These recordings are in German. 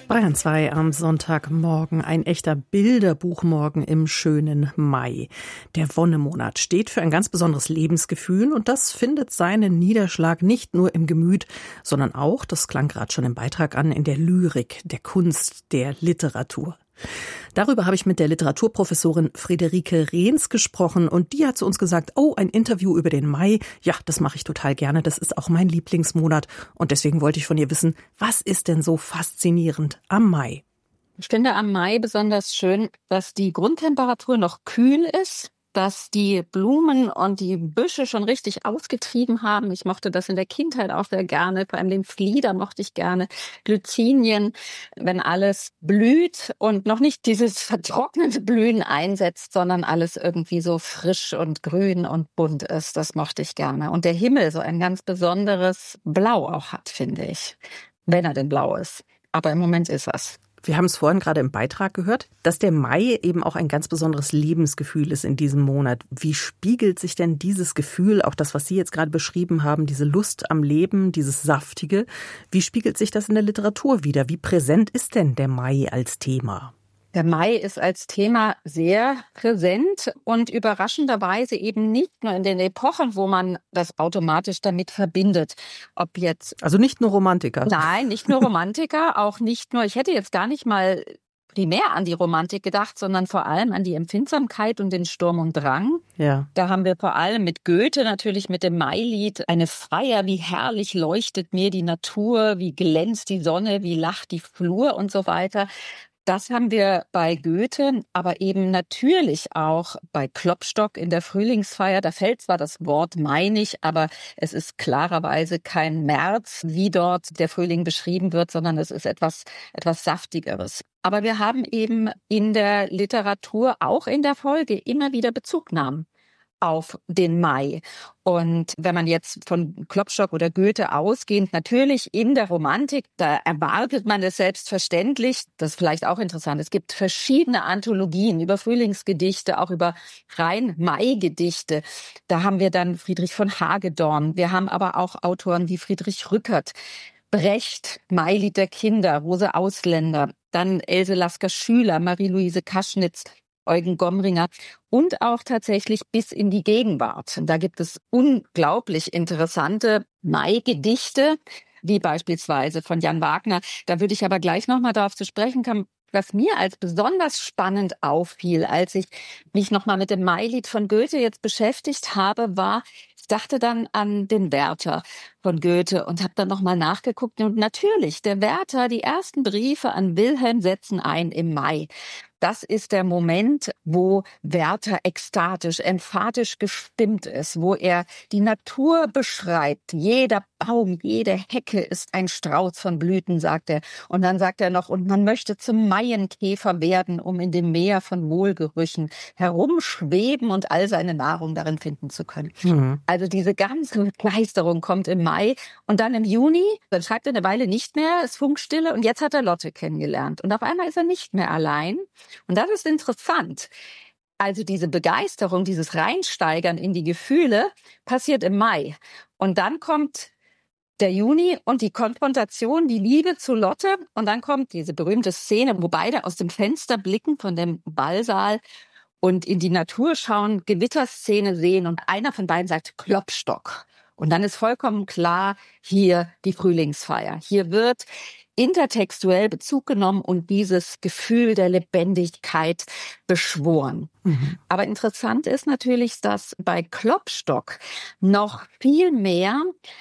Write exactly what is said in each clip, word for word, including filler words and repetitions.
Bayern zwei am Sonntagmorgen, ein echter Bilderbuchmorgen im schönen Mai. Der Wonnemonat steht für ein ganz besonderes Lebensgefühl und das findet seinen Niederschlag nicht nur im Gemüt, sondern auch, das klang gerade schon im Beitrag an, in der Lyrik, der Kunst, der Literatur. Darüber habe ich mit der Literaturprofessorin Friederike Rehns gesprochen und die hat zu uns gesagt, oh, ein Interview über den Mai, ja, das mache ich total gerne, das ist auch mein Lieblingsmonat und deswegen wollte ich von ihr wissen, was ist denn so faszinierend am Mai? Ich finde am Mai besonders schön, dass die Grundtemperatur noch kühl ist, dass die Blumen und die Büsche schon richtig ausgetrieben haben. Ich mochte das in der Kindheit auch sehr gerne, vor allem den Flieder mochte ich gerne, Glycinien, wenn alles blüht und noch nicht dieses vertrocknete Blühen einsetzt, sondern alles irgendwie so frisch und grün und bunt ist, das mochte ich gerne. Und der Himmel so ein ganz besonderes Blau auch hat, finde ich, wenn er denn blau ist. Aber im Moment ist er's. Wir haben es vorhin gerade im Beitrag gehört, dass der Mai eben auch ein ganz besonderes Lebensgefühl ist in diesem Monat. Wie spiegelt sich denn dieses Gefühl, auch das, was Sie jetzt gerade beschrieben haben, diese Lust am Leben, dieses Saftige, wie spiegelt sich das in der Literatur wider? Wie präsent ist denn der Mai als Thema? Der Mai ist als Thema sehr präsent und überraschenderweise eben nicht nur in den Epochen, wo man das automatisch damit verbindet. Ob jetzt Also nicht nur Romantiker. Nein, nicht nur Romantiker, auch nicht nur, ich hätte jetzt gar nicht mal primär an die Romantik gedacht, sondern vor allem an die Empfindsamkeit und den Sturm und Drang. Ja. Da haben wir vor allem mit Goethe natürlich mit dem Mailied eine Freier, wie herrlich leuchtet mir die Natur, wie glänzt die Sonne, wie lacht die Flur und so weiter. Das haben wir bei Goethe, aber eben natürlich auch bei Klopstock in der Frühlingsfeier. Da fällt zwar das Wort Mai nicht, aber es ist klarerweise kein März, wie dort der Frühling beschrieben wird, sondern es ist etwas, etwas Saftigeres. Aber wir haben eben in der Literatur, auch in der Folge, immer wieder Bezugnahmen auf den Mai. Und wenn man jetzt von Klopstock oder Goethe ausgehend, natürlich in der Romantik, da erwartet man es selbstverständlich. Das ist vielleicht auch interessant. Es gibt verschiedene Anthologien über Frühlingsgedichte, auch über rein Mai-Gedichte. Da haben wir dann Friedrich von Hagedorn. Wir haben aber auch Autoren wie Friedrich Rückert, Brecht, Mailied der Kinder, Rose Ausländer, dann Else Lasker-Schüler, Marie-Louise Kaschnitz, Eugen Gomringer und auch tatsächlich bis in die Gegenwart. Da gibt es unglaublich interessante Mai-Gedichte, wie beispielsweise von Jan Wagner. Da würde ich aber gleich nochmal darauf zu sprechen kommen, was mir als besonders spannend auffiel, als ich mich nochmal mit dem Mailied von Goethe jetzt beschäftigt habe, war, ich dachte dann an den Werther von Goethe und habe dann nochmal nachgeguckt. Und natürlich, der Werther, die ersten Briefe an Wilhelm setzen ein im Mai. Das ist der Moment, wo Werther ekstatisch, emphatisch gestimmt ist, wo er die Natur beschreibt. Jeder Baum, jede Hecke ist ein Strauß von Blüten, sagt er. Und dann sagt er noch, und man möchte zum Maienkäfer werden, um in dem Meer von Wohlgerüchen herumschweben und all seine Nahrung darin finden zu können. Mhm. Also diese ganze Begeisterung kommt im Mai und dann im Juni, dann schreibt er eine Weile nicht mehr, ist Funkstille und jetzt hat er Lotte kennengelernt. Und auf einmal ist er nicht mehr allein. Und das ist interessant. Also diese Begeisterung, dieses Reinsteigern in die Gefühle passiert im Mai. Und dann kommt der Juni und die Konfrontation, die Liebe zu Lotte. Und dann kommt diese berühmte Szene, wo beide aus dem Fenster blicken von dem Ballsaal und in die Natur schauen, Gewitterszene sehen. Und einer von beiden sagt Klopstock. Und dann ist vollkommen klar, hier die Frühlingsfeier. Hier wird intertextuell Bezug genommen und dieses Gefühl der Lebendigkeit beschworen. Mhm. Aber interessant ist natürlich, dass bei Klopstock noch viel mehr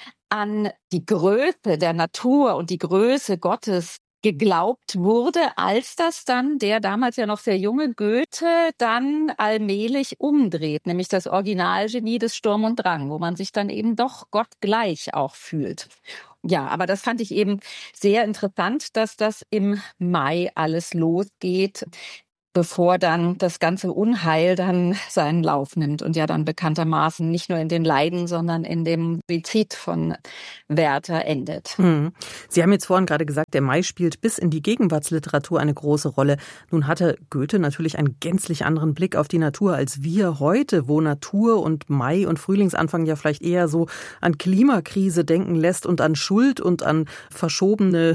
an die Größe der Natur und die Größe Gottes geglaubt wurde, als das dann der damals ja noch sehr junge Goethe dann allmählich umdreht, nämlich das Originalgenie des Sturm und Drang, wo man sich dann eben doch gottgleich auch fühlt. Ja, aber das fand ich eben sehr interessant, dass das im Mai alles losgeht, bevor dann das ganze Unheil dann seinen Lauf nimmt und ja dann bekanntermaßen nicht nur in den Leiden, sondern in dem Suizid von Werther endet. Hm. Sie haben jetzt vorhin gerade gesagt, der Mai spielt bis in die Gegenwartsliteratur eine große Rolle. Nun hatte Goethe natürlich einen gänzlich anderen Blick auf die Natur als wir heute, wo Natur und Mai und Frühlingsanfang ja vielleicht eher so an Klimakrise denken lässt und an Schuld und an verschobene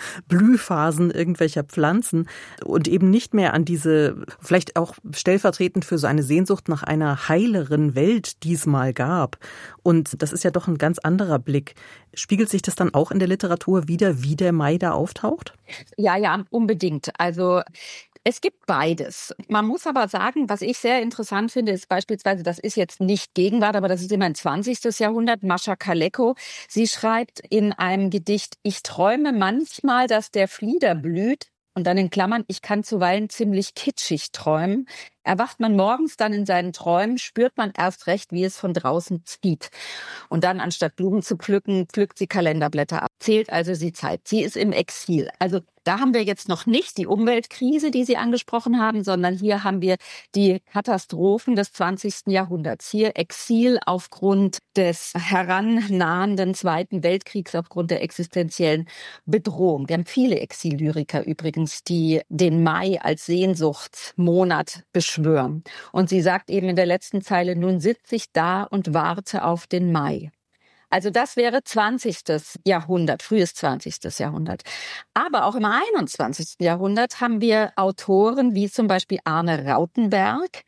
Blühphasen irgendwelcher Pflanzen und eben nicht mehr an diese, vielleicht auch stellvertretend für so eine Sehnsucht nach einer heileren Welt, die es mal gab. Und das ist ja doch ein ganz anderer Blick. Spiegelt sich das dann auch in der Literatur wieder, wie der Mai da auftaucht? Ja, ja, unbedingt. Also es gibt beides. Man muss aber sagen, was ich sehr interessant finde, ist beispielsweise, das ist jetzt nicht Gegenwart, aber das ist immerhin zwanzigstes Jahrhundert, Mascha Kaleko. Sie schreibt in einem Gedicht: Ich träume manchmal, dass der Flieder blüht. Und dann in Klammern: Ich kann zuweilen ziemlich kitschig träumen. Erwacht man morgens dann in seinen Träumen, spürt man erst recht, wie es von draußen zieht. Und dann, anstatt Blumen zu pflücken, pflückt sie Kalenderblätter ab. Zählt also die Zeit. Sie ist im Exil. Also da haben wir jetzt noch nicht die Umweltkrise, die Sie angesprochen haben, sondern hier haben wir die Katastrophen des zwanzigsten Jahrhunderts. Hier Exil aufgrund des herannahenden Zweiten Weltkriegs, aufgrund der existenziellen Bedrohung. Wir haben viele Exillyriker übrigens, die den Mai als Sehnsuchtsmonat beschwören. Und sie sagt eben in der letzten Zeile: Nun sitze ich da und warte auf den Mai. Also das wäre zwanzigstes Jahrhundert, frühes zwanzigstes Jahrhundert. Aber auch im einundzwanzigsten Jahrhundert haben wir Autoren wie zum Beispiel Arne Rautenberg.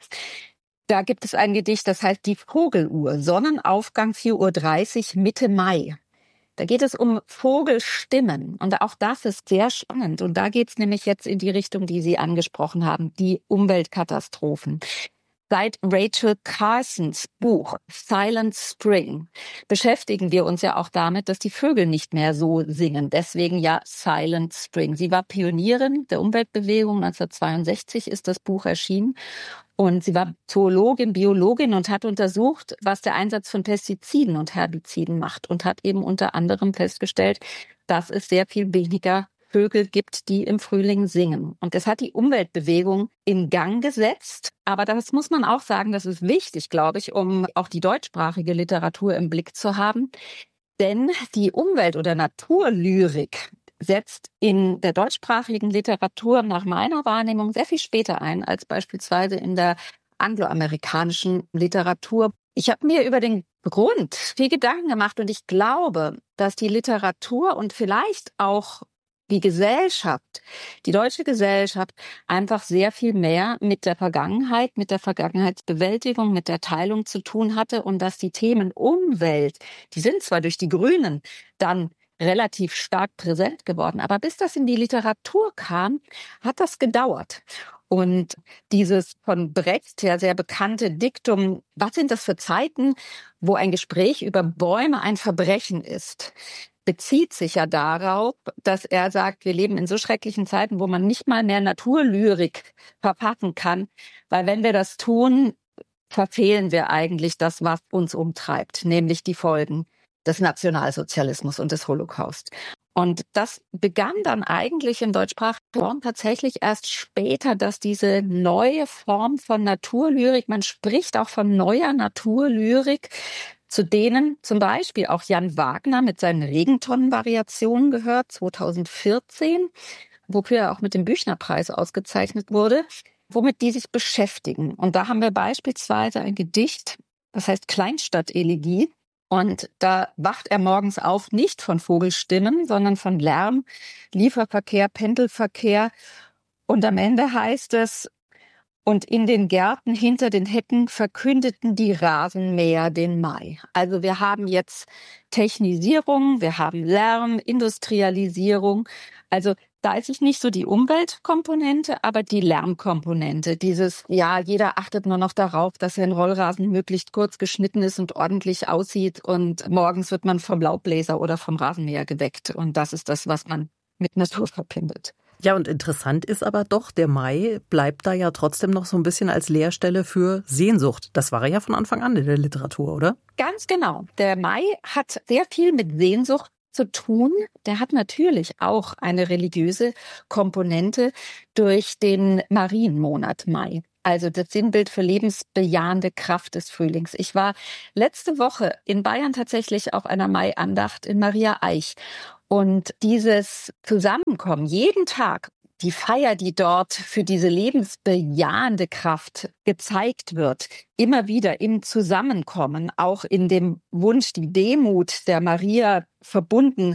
Da gibt es ein Gedicht, das heißt Die Vogeluhr, Sonnenaufgang vier Uhr dreißig, Mitte Mai. Da geht es um Vogelstimmen und auch das ist sehr spannend. Und da geht es nämlich jetzt in die Richtung, die Sie angesprochen haben, die Umweltkatastrophen. Seit Rachel Carsons Buch Silent Spring beschäftigen wir uns ja auch damit, dass die Vögel nicht mehr so singen. Deswegen ja Silent Spring. Sie war Pionierin der Umweltbewegung. neunzehnhundertzweiundsechzig ist das Buch erschienen. Und sie war Zoologin, Biologin und hat untersucht, was der Einsatz von Pestiziden und Herbiziden macht. Und hat eben unter anderem festgestellt, dass es sehr viel weniger Vögel gibt, die im Frühling singen. Und das hat die Umweltbewegung in Gang gesetzt. Aber das muss man auch sagen, das ist wichtig, glaube ich, um auch die deutschsprachige Literatur im Blick zu haben. Denn die Umwelt- oder Naturlyrik setzt in der deutschsprachigen Literatur nach meiner Wahrnehmung sehr viel später ein als beispielsweise in der angloamerikanischen Literatur. Ich habe mir über den Grund viel Gedanken gemacht und ich glaube, dass die Literatur und vielleicht auch die Gesellschaft, die deutsche Gesellschaft einfach sehr viel mehr mit der Vergangenheit, mit der Vergangenheitsbewältigung, mit der Teilung zu tun hatte und dass die Themen Umwelt, die sind zwar durch die Grünen dann relativ stark präsent geworden, aber bis das in die Literatur kam, hat das gedauert. Und dieses von Brecht ja sehr bekannte Diktum, was sind das für Zeiten, wo ein Gespräch über Bäume ein Verbrechen ist, bezieht sich ja darauf, dass er sagt, wir leben in so schrecklichen Zeiten, wo man nicht mal mehr Naturlyrik verfassen kann, weil wenn wir das tun, verfehlen wir eigentlich das, was uns umtreibt, nämlich die Folgen des Nationalsozialismus und des Holocaust. Und das begann dann eigentlich im deutschsprachigen Raum tatsächlich erst später, dass diese neue Form von Naturlyrik, man spricht auch von neuer Naturlyrik, zu denen zum Beispiel auch Jan Wagner mit seinen Regentonnen-Variationen gehört, zweitausendvierzehn, wofür er auch mit dem Büchnerpreis ausgezeichnet wurde, womit die sich beschäftigen. Und da haben wir beispielsweise ein Gedicht, das heißt Kleinstadt-Elegie. Und da wacht er morgens auf, nicht von Vogelstimmen, sondern von Lärm, Lieferverkehr, Pendelverkehr. Und am Ende heißt es: Und in den Gärten hinter den Hecken verkündeten die Rasenmäher den Mai. Also wir haben jetzt Technisierung, wir haben Lärm, Industrialisierung. Also da ist es nicht so die Umweltkomponente, aber die Lärmkomponente. Dieses, ja, jeder achtet nur noch darauf, dass ein Rollrasen möglichst kurz geschnitten ist und ordentlich aussieht. Und morgens wird man vom Laubbläser oder vom Rasenmäher geweckt. Und das ist das, was man mit Natur verbindet. Ja, und interessant ist aber doch, der Mai bleibt da ja trotzdem noch so ein bisschen als Leerstelle für Sehnsucht. Das war er ja von Anfang an in der Literatur, oder? Ganz genau. Der Mai hat sehr viel mit Sehnsucht zu tun. Der hat natürlich auch eine religiöse Komponente durch den Marienmonat Mai. Also das Sinnbild für lebensbejahende Kraft des Frühlings. Ich war letzte Woche in Bayern tatsächlich auf einer Mai-Andacht in Maria Eich. Und dieses Zusammenkommen, jeden Tag, die Feier, die dort für diese lebensbejahende Kraft gezeigt wird, immer wieder im Zusammenkommen, auch in dem Wunsch, die Demut der Maria verbunden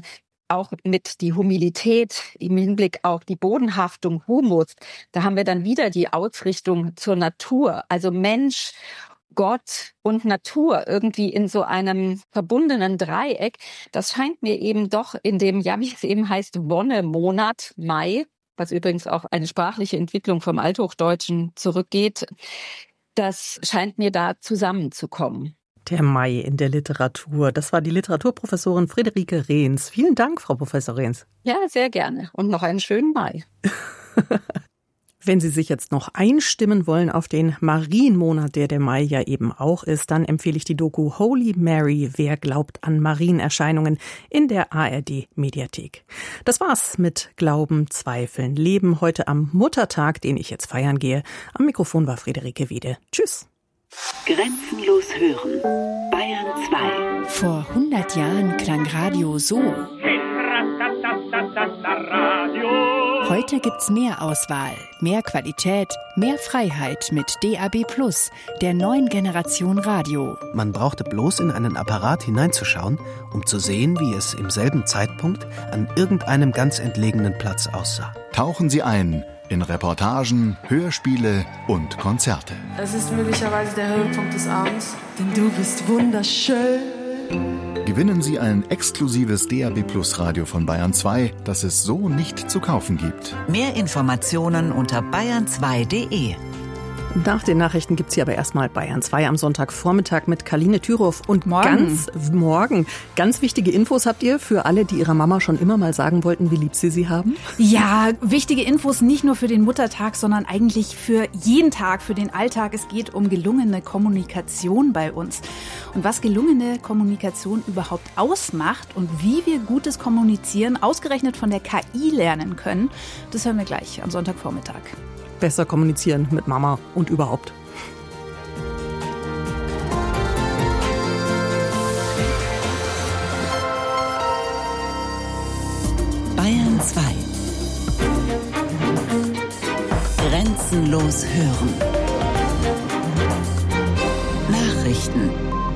auch mit die Humilität im Hinblick auf die Bodenhaftung, Humus, da haben wir dann wieder die Ausrichtung zur Natur. Also Mensch, Gott und Natur irgendwie in so einem verbundenen Dreieck. Das scheint mir eben doch in dem, ja, wie es eben heißt, Wonnemonat, Mai, was übrigens auch eine sprachliche Entwicklung vom Althochdeutschen zurückgeht, das scheint mir da zusammenzukommen. Der Mai in der Literatur. Das war die Literaturprofessorin Friederike Rehns. Vielen Dank, Frau Professor Rehns. Ja, sehr gerne. Und noch einen schönen Mai. Wenn Sie sich jetzt noch einstimmen wollen auf den Marienmonat, der der Mai ja eben auch ist, dann empfehle ich die Doku Holy Mary, wer glaubt an Marienerscheinungen in der A R D-Mediathek. Das war's mit Glauben, Zweifeln, Leben heute am Muttertag, den ich jetzt feiern gehe. Am Mikrofon war Friederike Wiede. Tschüss. Grenzenlos hören. Bayern zwei. Vor hundert Jahren klang Radio so. Heute gibt's mehr Auswahl, mehr Qualität, mehr Freiheit mit D A B plus, der neuen Generation Radio. Man brauchte bloß in einen Apparat hineinzuschauen, um zu sehen, wie es im selben Zeitpunkt an irgendeinem ganz entlegenen Platz aussah. Tauchen Sie ein in Reportagen, Hörspiele und Konzerte. Es ist möglicherweise der Höhepunkt des Abends, denn du bist wunderschön. Gewinnen Sie ein exklusives D A B plus Radio von Bayern zwei, das es so nicht zu kaufen gibt. Mehr Informationen unter bayern zwei punkt de. Nach den Nachrichten gibt's hier aber erstmal Bayern zwei am Sonntagvormittag mit Karline Thürow. Und morgen. ganz morgen ganz wichtige Infos habt ihr für alle, die ihrer Mama schon immer mal sagen wollten, wie lieb sie sie haben? Ja, wichtige Infos nicht nur für den Muttertag, sondern eigentlich für jeden Tag, für den Alltag. Es geht um gelungene Kommunikation bei uns. Und was gelungene Kommunikation überhaupt ausmacht und wie wir gutes Kommunizieren ausgerechnet von der K I lernen können, das hören wir gleich am Sonntagvormittag. Besser kommunizieren mit Mama und überhaupt. Bayern zwei. Grenzenlos hören. Nachrichten.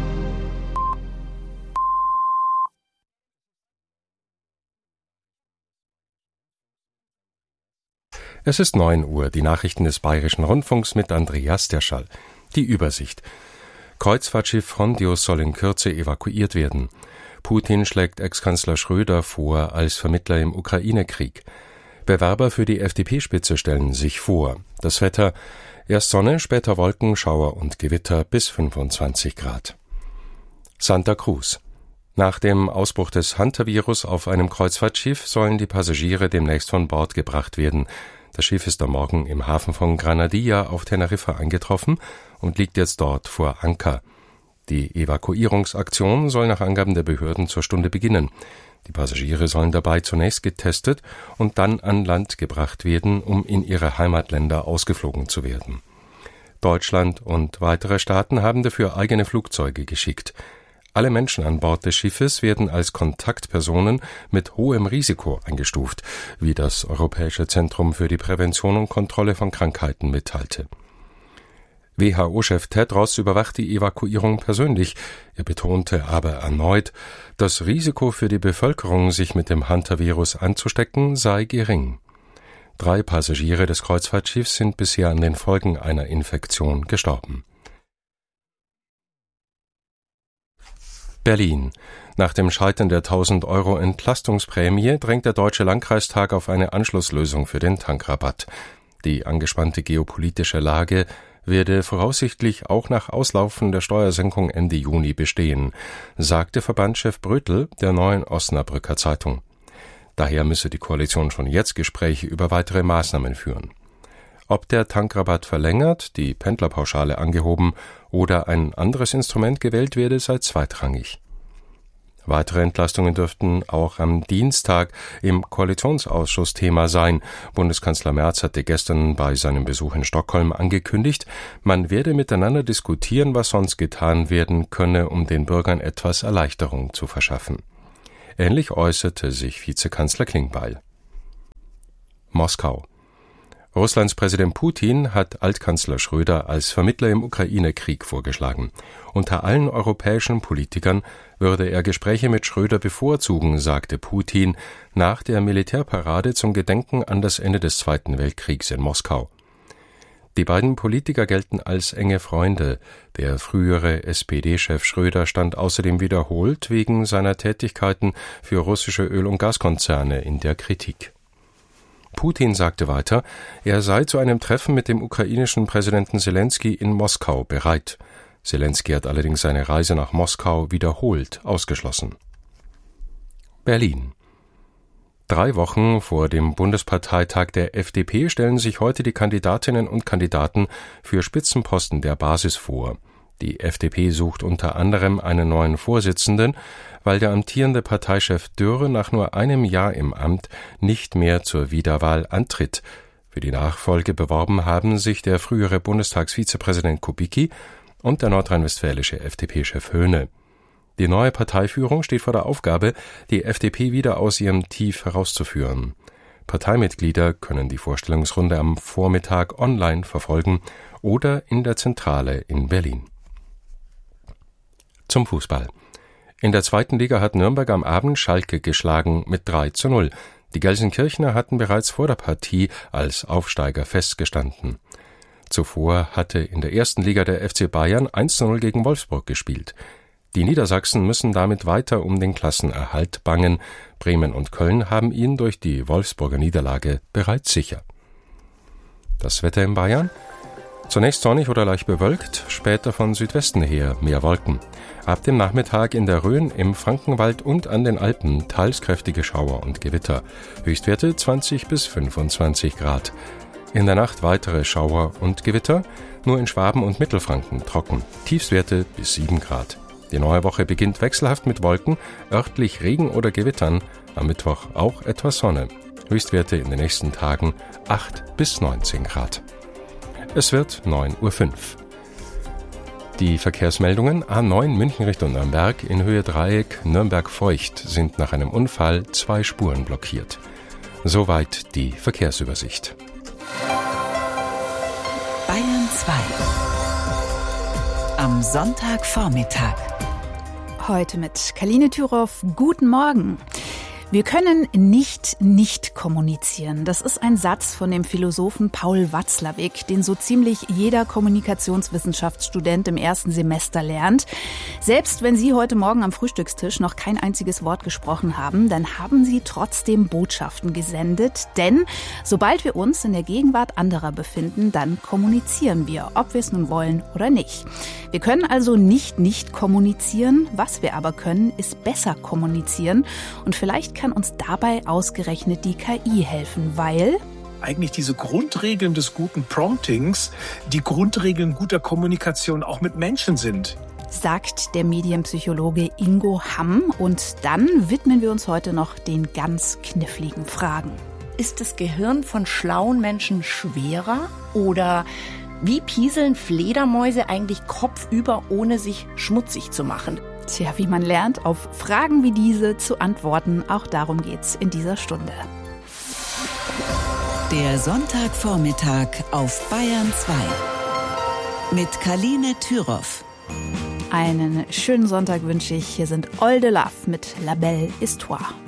Es ist neun Uhr, die Nachrichten des Bayerischen Rundfunks mit Andreas Derschall. Die Übersicht. Kreuzfahrtschiff Hondius soll in Kürze evakuiert werden. Putin schlägt Ex-Kanzler Schröder vor als Vermittler im Ukraine-Krieg. Bewerber für die F D P-Spitze stellen sich vor. Das Wetter: erst Sonne, später Wolken, Schauer und Gewitter bis fünfundzwanzig Grad. Santa Cruz. Nach dem Ausbruch des Hantavirus auf einem Kreuzfahrtschiff sollen die Passagiere demnächst von Bord gebracht werden. Das Schiff ist am Morgen im Hafen von Granadilla auf Teneriffa eingetroffen und liegt jetzt dort vor Anker. Die Evakuierungsaktion soll nach Angaben der Behörden zur Stunde beginnen. Die Passagiere sollen dabei zunächst getestet und dann an Land gebracht werden, um in ihre Heimatländer ausgeflogen zu werden. Deutschland und weitere Staaten haben dafür eigene Flugzeuge geschickt. Alle Menschen an Bord des Schiffes werden als Kontaktpersonen mit hohem Risiko eingestuft, wie das Europäische Zentrum für die Prävention und Kontrolle von Krankheiten mitteilte. W H O-Chef Tedros überwacht die Evakuierung persönlich. Er betonte aber erneut, das Risiko für die Bevölkerung, sich mit dem Hantavirus anzustecken, sei gering. Drei Passagiere des Kreuzfahrtschiffs sind bisher an den Folgen einer Infektion gestorben. Berlin. Nach dem Scheitern der tausend Euro Entlastungsprämie drängt der Deutsche Landkreistag auf eine Anschlusslösung für den Tankrabatt. Die angespannte geopolitische Lage werde voraussichtlich auch nach Auslaufen der Steuersenkung Ende Juni bestehen, sagte Verbandschef Brötel der Neuen Osnabrücker Zeitung. Daher müsse die Koalition schon jetzt Gespräche über weitere Maßnahmen führen. Ob der Tankrabatt verlängert, die Pendlerpauschale angehoben oder ein anderes Instrument gewählt werde, sei zweitrangig. Weitere Entlastungen dürften auch am Dienstag im Koalitionsausschuss Thema sein. Bundeskanzler Merz hatte gestern bei seinem Besuch in Stockholm angekündigt, man werde miteinander diskutieren, was sonst getan werden könne, um den Bürgern etwas Erleichterung zu verschaffen. Ähnlich äußerte sich Vizekanzler Klingbeil. Moskau. Russlands Präsident Putin hat Altkanzler Schröder als Vermittler im Ukraine-Krieg vorgeschlagen. Unter allen europäischen Politikern würde er Gespräche mit Schröder bevorzugen, sagte Putin nach der Militärparade zum Gedenken an das Ende des Zweiten Weltkriegs in Moskau. Die beiden Politiker gelten als enge Freunde. Der frühere S P D-Chef Schröder stand außerdem wiederholt wegen seiner Tätigkeiten für russische Öl- und Gaskonzerne in der Kritik. Putin sagte weiter, er sei zu einem Treffen mit dem ukrainischen Präsidenten Selenskyj in Moskau bereit. Selenskyj hat allerdings seine Reise nach Moskau wiederholt ausgeschlossen. Berlin. Drei Wochen vor dem Bundesparteitag der F D P stellen sich heute die Kandidatinnen und Kandidaten für Spitzenposten der Basis vor. Die F D P sucht unter anderem einen neuen Vorsitzenden, weil der amtierende Parteichef Dürr nach nur einem Jahr im Amt nicht mehr zur Wiederwahl antritt. Für die Nachfolge beworben haben sich der frühere Bundestagsvizepräsident Kubicki und der nordrhein-westfälische F D P-Chef Höhne. Die neue Parteiführung steht vor der Aufgabe, die F D P wieder aus ihrem Tief herauszuführen. Parteimitglieder können die Vorstellungsrunde am Vormittag online verfolgen oder in der Zentrale in Berlin. Zum Fußball. In der zweiten Liga hat Nürnberg am Abend Schalke geschlagen mit drei zu null. Die Gelsenkirchener hatten bereits vor der Partie als Aufsteiger festgestanden. Zuvor hatte in der ersten Liga der F C Bayern eins zu null gegen Wolfsburg gespielt. Die Niedersachsen müssen damit weiter um den Klassenerhalt bangen. Bremen und Köln haben ihn durch die Wolfsburger Niederlage bereits sicher. Das Wetter in Bayern? Zunächst sonnig oder leicht bewölkt, später von Südwesten her mehr Wolken. Ab dem Nachmittag in der Rhön, im Frankenwald und an den Alpen teils kräftige Schauer und Gewitter. Höchstwerte zwanzig bis fünfundzwanzig Grad. In der Nacht weitere Schauer und Gewitter, nur in Schwaben und Mittelfranken trocken. Tiefstwerte bis sieben Grad. Die neue Woche beginnt wechselhaft mit Wolken, örtlich Regen oder Gewittern, am Mittwoch auch etwas Sonne. Höchstwerte in den nächsten Tagen acht bis neunzehn Grad. Es wird neun Uhr fünf. Die Verkehrsmeldungen A neun München Richtung Nürnberg in Höhe Dreieck Nürnberg-Feucht sind nach einem Unfall zwei Spuren blockiert. Soweit die Verkehrsübersicht. Bayern zwei. Am Sonntagvormittag. Heute mit Kaline Thüroff. Guten Morgen. Wir können nicht nicht kommunizieren. Das ist ein Satz von dem Philosophen Paul Watzlawick, den so ziemlich jeder Kommunikationswissenschaftsstudent im ersten Semester lernt. Selbst wenn Sie heute Morgen am Frühstückstisch noch kein einziges Wort gesprochen haben, dann haben Sie trotzdem Botschaften gesendet. Denn sobald wir uns in der Gegenwart anderer befinden, dann kommunizieren wir, ob wir es nun wollen oder nicht. Wir können also nicht nicht kommunizieren. Was wir aber können, ist besser kommunizieren. Und vielleicht kann uns dabei ausgerechnet die K I helfen, weil eigentlich diese Grundregeln des guten Promptings die Grundregeln guter Kommunikation auch mit Menschen sind. Sagt der Medienpsychologe Ingo Hamm. Und dann widmen wir uns heute noch den ganz kniffligen Fragen. Ist das Gehirn von schlauen Menschen schwerer? Oder wie pieseln Fledermäuse eigentlich kopfüber, ohne sich schmutzig zu machen? Tja, wie man lernt, auf Fragen wie diese zu antworten, auch darum geht's in dieser Stunde. Der Sonntagvormittag auf Bayern zwei mit Kaline Thüroff. Einen schönen Sonntag wünsche ich. Hier sind All the Love mit La Belle Histoire.